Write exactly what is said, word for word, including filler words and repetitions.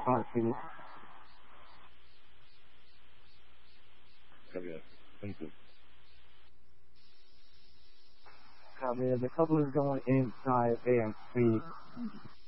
fácil. Javier, simple. Javier, the couple is going inside A M C.